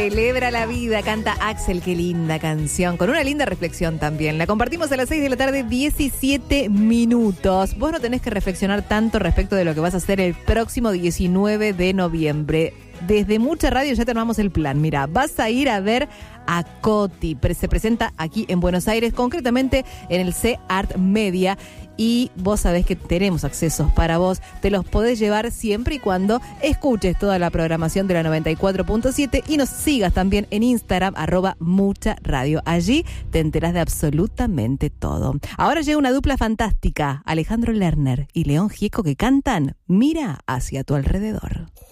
Celebra la vida, canta Axel, qué linda canción, con una linda reflexión también. La compartimos a las 6 de la tarde, 17 minutos. Vos no tenés que reflexionar tanto respecto de lo que vas a hacer el próximo 19 de noviembre. Desde Mucha Radio ya te armamos el plan. Mira, vas a ir a ver a Coti. Se presenta aquí en Buenos Aires, concretamente en el C-Art Media. Y vos sabés que tenemos accesos para vos. Te los podés llevar siempre y cuando escuches toda la programación de la 94.7 y nos sigas también en Instagram, @mucharadio. Allí te enterás de absolutamente todo. Ahora llega una dupla fantástica, Alejandro Lerner y León Gieco, que cantan Mira hacia tu alrededor.